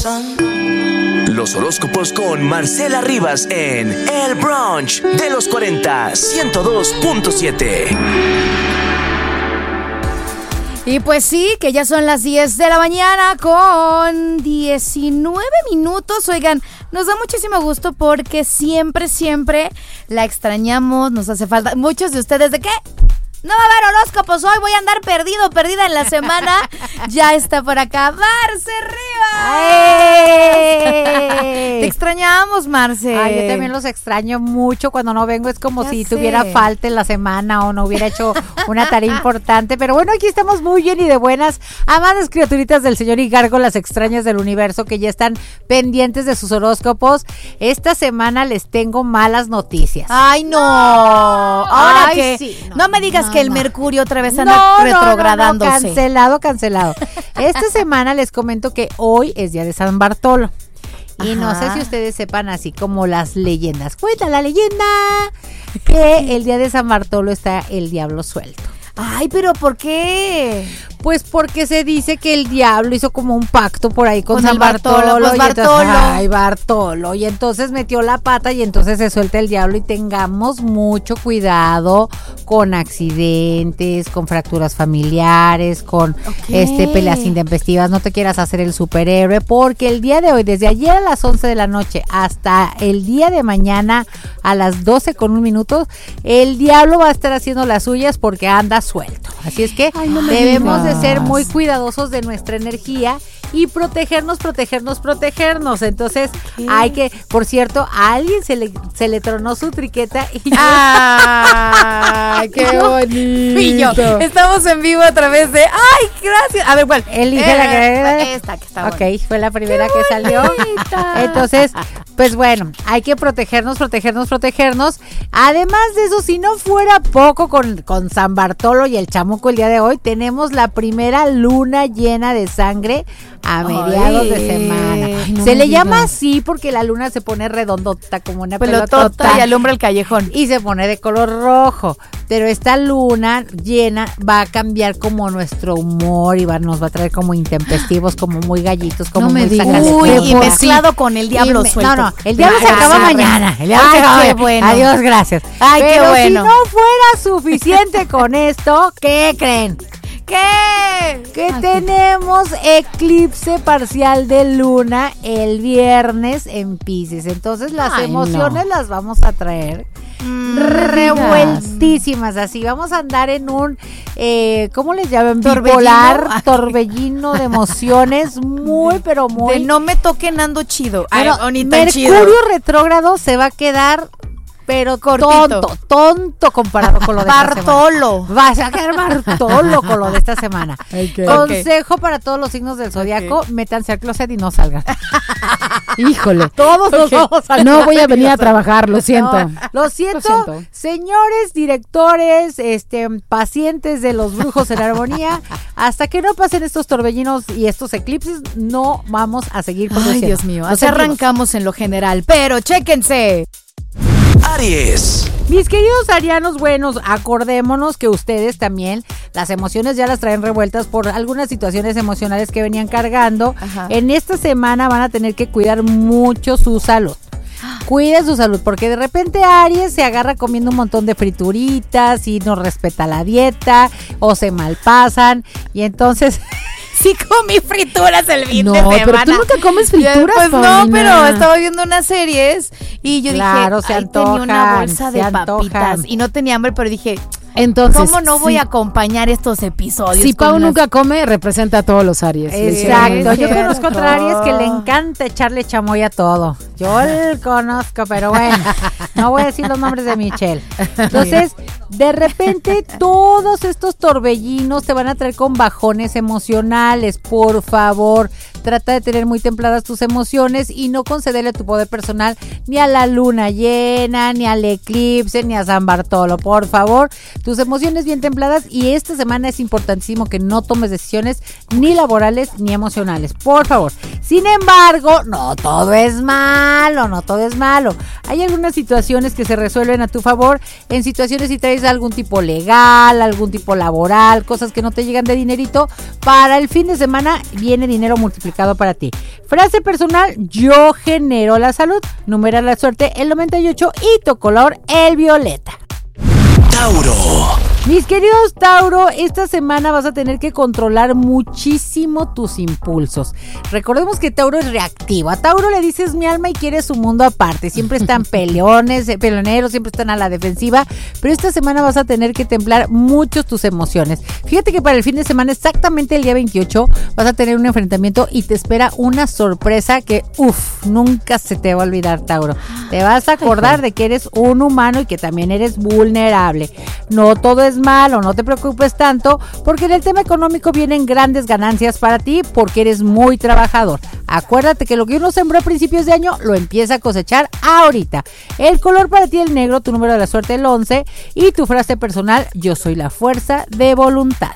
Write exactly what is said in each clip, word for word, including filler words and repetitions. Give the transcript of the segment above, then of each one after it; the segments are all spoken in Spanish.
corazón. Los horóscopos con Marcela Rivas en El Brunch de los cuarenta, ciento dos punto siete. Y pues sí, que ya son las diez de la mañana con diecinueve minutos. Oigan, nos da muchísimo gusto porque siempre, siempre la extrañamos, nos hace falta. Muchos de ustedes, ¿de qué? No va a haber horóscopos hoy, voy a andar perdido, perdida en la semana. Ya está por acá Marce Rivas. Te extrañamos, Marce. Ay, yo también los extraño mucho. Cuando no vengo es como ya si sé. tuviera falta en la semana o no hubiera hecho una tarea importante. Pero bueno, aquí estamos muy bien y de buenas. Amadas criaturitas del Señor y Gárgolas extrañas del universo que ya están pendientes de sus horóscopos. Esta semana les tengo malas noticias. Ay, no. Ahora Ay, que sí, no, no, me digas no, que el no. Mercurio otra vez No, anda no, retrogradándose. no, no, cancelado, cancelado. Esta semana les comento que hoy es día de San Bartolo. Y Ajá. no sé si ustedes sepan así como las leyendas. Cuenta la leyenda que el día de San Bartolo está el diablo suelto. Ay, pero ¿por qué? Pues porque se dice que el diablo hizo como un pacto por ahí con, Con San el Bartolo, Bartolo. pues y Bartolo. Entonces, ay, Bartolo. Y entonces metió la pata y entonces se suelta el diablo y tengamos mucho cuidado con accidentes, con fracturas familiares, con Okay. este peleas intempestivas. No te quieras hacer el superhéroe porque el día de hoy, desde ayer a las once de la noche hasta el día de mañana a las doce con un minuto, el diablo va a estar haciendo las suyas porque anda suelto. Así es que Ay, no me debemos digas. de ser muy cuidadosos de nuestra energía y protegernos, protegernos, protegernos. Entonces, ¿Qué? hay que, por cierto, a alguien se le, se le tronó su triqueta y Ay, qué bonito. Y yo, estamos en vivo a través de. ¡Ay, gracias! A ver, ¿cuál? elige Eh, la que Esta que está Ok, buena. fue la primera que salió. Entonces, pues bueno, hay que protegernos, protegernos, protegernos. Además de eso, si no fuera poco con, con San Bartolo y el chamuco el día de hoy, tenemos la primera luna llena de sangre a mediados Ay, de semana. ay, no se me le llama digas. así porque la luna se pone redondota como una Pelotota pelotota y alumbra el callejón. y se pone de color rojo. Pero esta luna llena va a cambiar como nuestro humor y va, nos va a traer como intempestivos, como muy gallitos, como No me muy digas. sacados de Uy, y tiempo. mezclado con el diablo Y me- suelto. No, no, el diablo se Ay, acaba arre. mañana. El diablo Ay, se acaba qué mañana. bueno. Adiós, gracias. Ay, qué Pero bueno. si no fuera suficiente con esto, ¿qué creen? ¿Qué? Que Ay, tenemos eclipse parcial de luna el viernes en Piscis. Entonces las Ay, emociones las vamos a traer Mm, revueltísimas, así vamos a andar en un eh, ¿cómo les llaman? Torbellino. Bipolar, torbellino de emociones, muy pero muy De no me toquen ando chido. Ay, bueno, o ni tan Mercurio chido. retrógrado se va a quedar pero Cortito. tonto, tonto comparado con lo de esta semana. Bartolo. Vas a quedar Bartolo con lo de esta semana. Ok. Consejo para todos los signos del zodiaco, Ok. métanse al closet y no salgan. Híjole. Todos nos vamos al No voy a closet y venir a no salgan. trabajar, lo siento. No, lo siento, Lo siento. señores directores, este, pacientes de los brujos en armonía, hasta que no pasen estos torbellinos y estos eclipses, no vamos a seguir Ay, produciendo. Dios mío. Lo Así sentimos. arrancamos en lo general. Pero chéquense. Aries. Mis queridos arianos buenos, acordémonos que ustedes también las emociones ya las traen revueltas por algunas situaciones emocionales que venían cargando. Ajá. En esta semana van a tener que cuidar mucho su salud. Cuiden su salud, porque de repente Aries se agarra comiendo un montón de frituritas y no respeta la dieta o se malpasan y entonces... Sí comí frituras el fin No, de semana. pero tú nunca comes frituras, Pues no, Paulina. pero estaba viendo unas series y yo Claro, dije, se "Ay, tenía una antojan, bolsa se de antojan". papitas y no tenía hambre, pero dije, Entonces, ¿cómo no voy si, a acompañar estos episodios? si con Pau unas- nunca come, representa a todos los Aries. Exacto, Sí, yo es conozco cierto. otra Aries que le encanta echarle chamoy a todo. Yo el conozco, pero bueno, no voy a decir los nombres de Michelle. Entonces, de repente, todos estos torbellinos te van a traer con bajones emocionales. Por favor, trata de tener muy templadas tus emociones y no concederle tu poder personal ni a la luna llena, ni al eclipse, ni a San Bartolo. Por favor, tus emociones bien templadas y esta semana es importantísimo que no tomes decisiones ni laborales ni emocionales, por favor. Sin embargo, no todo es malo, no todo es malo. Hay algunas situaciones que se resuelven a tu favor, en situaciones si traes algún tipo legal, algún tipo laboral, cosas que no te llegan de dinerito, para el fin de semana viene dinero multiplicado para ti. Frase personal, yo genero la salud. Numeral la suerte, el noventa y ocho y tu color, el violeta. Tauro. Mis queridos Tauro, esta semana vas a tener que controlar muchísimo tus impulsos. Recordemos que Tauro es reactivo. A Tauro le dices mi alma y quiere su mundo aparte. Siempre están peleones, peleoneros, siempre están a la defensiva. Pero esta semana vas a tener que templar mucho tus emociones. Fíjate que para el fin de semana, exactamente el día veintiocho, vas a tener un enfrentamiento y te espera una sorpresa que, uff, nunca se te va a olvidar, Tauro. Te vas a acordar de que eres un humano y que también eres vulnerable. No todo es malo, no te preocupes tanto, porque en el tema económico vienen grandes ganancias para ti porque eres muy trabajador. Acuérdate que lo que uno sembró a principios de año lo empieza a cosechar ahorita. El color para ti el negro, tu número de la suerte el once y tu frase personal, yo soy la fuerza de voluntad.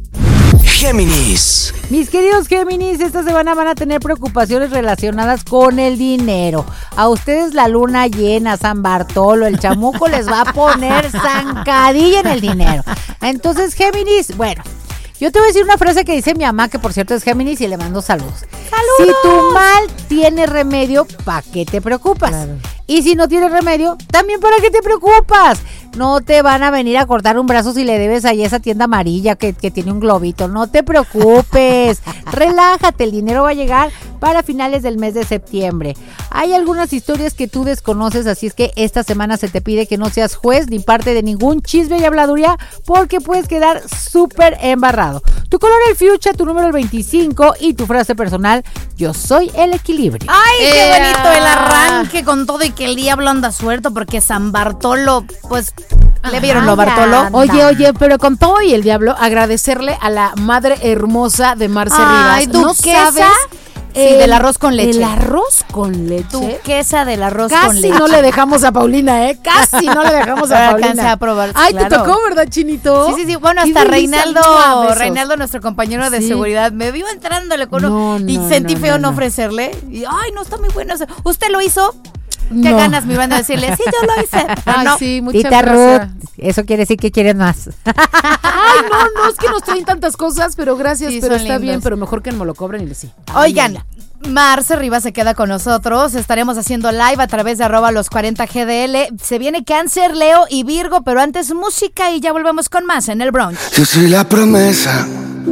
Géminis. Mis queridos Géminis, esta semana van a tener preocupaciones relacionadas con el dinero. A ustedes la luna llena, San Bartolo, el chamuco les va a poner zancadilla en el dinero. Entonces, Géminis, bueno, yo te voy a decir una frase que dice mi mamá, que por cierto es Géminis y le mando saludos. ¡Saludos! Si tu mal tiene remedio, ¿para qué te preocupas? Claro. Y si no tiene remedio, también ¿para qué te preocupas? No te van a venir a cortar un brazo si le debes ahí a esa tienda amarilla que, que tiene un globito. No te preocupes. Relájate, el dinero va a llegar para finales del mes de septiembre. Hay algunas historias que tú desconoces, así es que esta semana se te pide que no seas juez ni parte de ningún chisme y habladuría porque puedes quedar súper embarrado. Tu color el fuchsia, tu número el veinticinco y tu frase personal, yo soy el equilibrio. ¡Ay, qué eh, bonito el arranque con todo y que el diablo anda suelto porque San Bartolo, pues, ¿le vieron lo Bartolo? Anda. Oye, oye, pero con todo y el diablo, agradecerle a la madre hermosa de Marce Ay, Rivas. ¿No sabes? Sí, el, del arroz con leche. El arroz con leche. Duquesa del arroz Casi con leche. Casi no le dejamos a Paulina, ¿eh? Casi no le dejamos a Paulina. Alcancé a probar. Ay, claro. Te tocó, ¿verdad, Chinito? Sí, sí, sí. Bueno, hasta Reinaldo, Reinaldo, nuestro compañero de sí. seguridad, me vio entrándole con uno no, y no, sentí no, feo no, no ofrecerle. Y, ay, no, está muy bueno. ¿Usted lo hizo? ¿Qué no. ganas me van a decirle? Sí, yo lo hice. Ay, no. sí, muchas Tita gracias. Ruth, eso quiere decir que quieren más. Ay, no, no, es que nos traen tantas cosas, pero gracias, sí, pero está lindos. Bien, pero mejor que me lo cobren y le sí. Oigan, Marce Rivas se queda con nosotros, estaremos haciendo live a través de arroba los cuarenta G D L. Se viene Cáncer, Leo y Virgo, pero antes música y ya volvemos con más en el brunch. Yo soy la promesa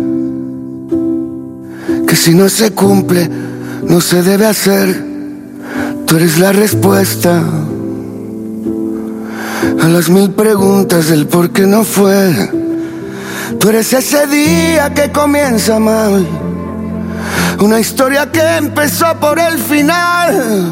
que si no se cumple no se debe hacer. Tú eres la respuesta a las mil preguntas del por qué no fue. Tú eres ese día que comienza mal, una historia que empezó por el final.